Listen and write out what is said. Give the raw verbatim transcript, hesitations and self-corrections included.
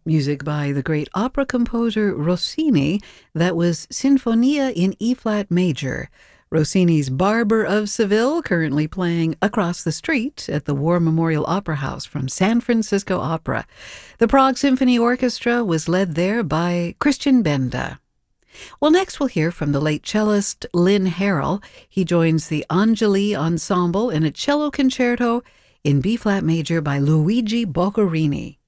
Music by the great opera composer Rossini. That was Sinfonia in E-flat major. Rossini's Barber of Seville, currently playing across the street at the War Memorial Opera House from San Francisco Opera. The Prague Symphony Orchestra was led there by Christian Benda. Well, next we'll hear from the late cellist Lynn Harrell. He joins the Angeli Ensemble in a cello concerto in B-flat major by Luigi Boccherini.